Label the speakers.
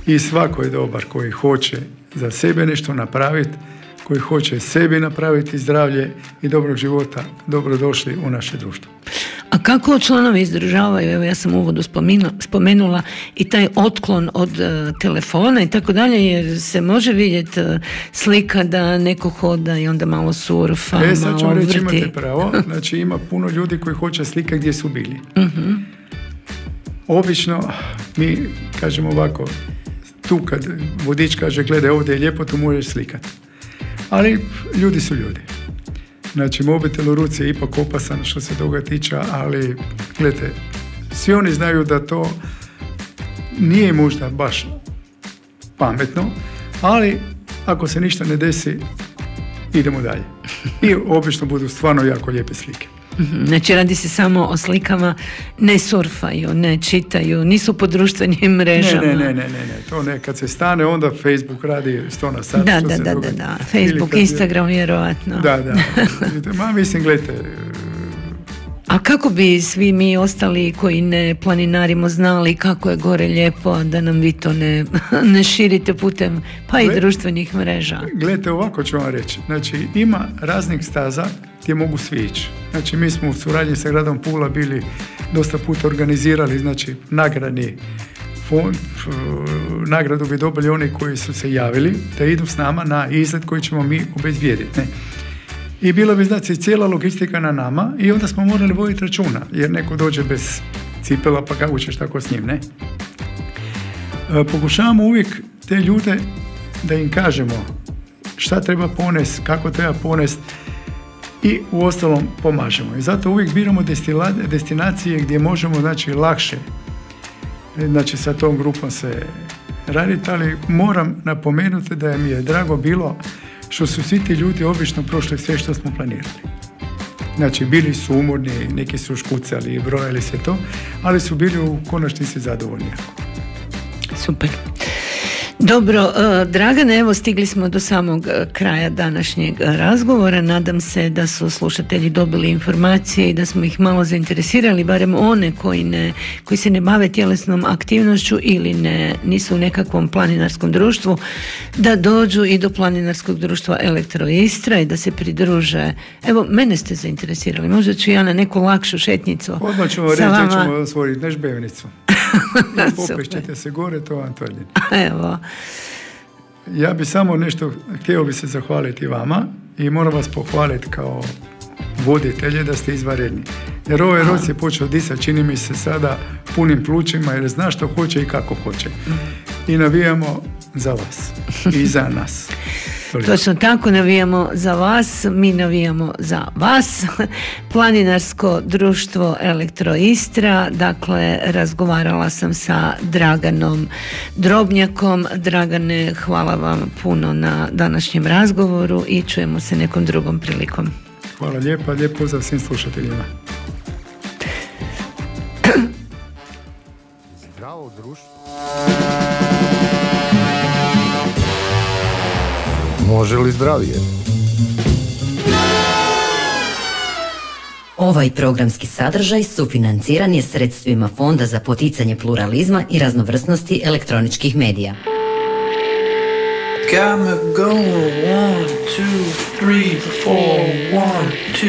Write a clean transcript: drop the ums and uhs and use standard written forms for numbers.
Speaker 1: I svako je dobar koji hoće za sebe nešto napraviti, koji hoće sebi napraviti zdravlje i dobrog života, dobrodošli u naše društvo.
Speaker 2: A kako članovi izdržavaju, evo ja sam u uvodu spomenula i taj otklon od telefona i tako dalje, jer se može vidjeti slika da neko hoda i onda malo surfa, malo vrti.
Speaker 1: Sad ću reći, imate pravo, znači ima puno ljudi koji hoće slika gdje su bili. Uh-huh. Obično mi kažemo ovako, tu kad vodič kaže gledaj ovdje je lijepo, tu možeš slikati. Ali ljudi su ljudi. Znači, mobitel u ruci je ipak opasan što se toga tiče, ali gledajte, svi oni znaju da to nije možda baš pametno, ali ako se ništa ne desi, idemo dalje. I obično budu stvarno jako lijepe slike.
Speaker 2: Znači, radi se samo o slikama, ne surfaju, ne čitaju, nisu po društvenim mrežama.
Speaker 1: Ne, to ne. Kad se stane, onda Facebook radi 100 na sat.
Speaker 2: Da. Facebook, Instagram, vjerovatno.
Speaker 1: Da. Ma, mislim, gledajte.
Speaker 2: A kako bi svi mi ostali koji ne planinarimo znali kako je gore lijepo, da nam vi to ne širite putem pa i društvenih mreža?
Speaker 1: Gledajte, ovako ću vam reći. Znači, ima raznih staza gdje mogu svi ići. Znači, mi smo u suradnji sa gradom Pula bili dosta puta organizirali, znači, nagradni fond, nagradu bi dobili oni koji su se javili da idu s nama na izlet koji ćemo mi obezbijediti, ne? I bila bi, znači, cijela logistika na nama i onda smo morali voditi računa, jer neko dođe bez cipela pa kako ćeš tako s njim, ne? Pokušavamo uvijek te ljude da im kažemo šta treba ponesti, kako treba ponesti i u ostalom pomažemo. I zato uvijek biramo destinacije gdje možemo, znači, lakše, znači, sa tom grupom se raditi, ali moram napomenuti da mi je drago bilo što su svi ti ljudi obično prošli sve što smo planirali. Znači, bili su umorni, neki su škucali i brojali se to, ali su bili u konačnici zadovoljni.
Speaker 2: Super. Dobro, Dragane, evo stigli smo do samog kraja današnjeg razgovora. Nadam se da su slušatelji dobili informacije i da smo ih malo zainteresirali, barem one koji se ne bave tjelesnom aktivnošću ili nisu u nekakvom planinarskom društvu, da dođu i do planinarskog društva Elektro Istra i da se pridruže. Evo, mene ste zainteresirali, možda ću ja na neku lakšu šetnicu.
Speaker 1: Odmah ćemo reći da ćemo osvojiti nežbevnicu. I popešćete se gore, to vam tvrdim.
Speaker 2: Evo.
Speaker 1: Ja bi samo nešto, htio bi se zahvaliti vama i moram vas pohvaliti kao voditelje da ste izvanredni. Jer ovaj Roc je počeo disati, čini mi se sada punim plućima, jer zna što hoće i kako hoće. I navijamo za vas i za nas.
Speaker 2: Točno tako, navijamo za vas, mi navijamo za vas. Planinarsko društvo Elektro Istra, dakle, razgovarala sam sa Draganom Drobnjakom. Dragane, hvala vam puno na današnjem razgovoru i čujemo se nekom drugom prilikom.
Speaker 1: Hvala lijepa, lijep pozdrav svim slušateljima.
Speaker 3: Zdravo društvo. Može li zdravije?
Speaker 4: Ovaj programski sadržaj sufinanciran je sredstvima Fonda za poticanje pluralizma i raznovrsnosti elektroničkih medija. Got me going, 1, 2, 3, 4, 1, 2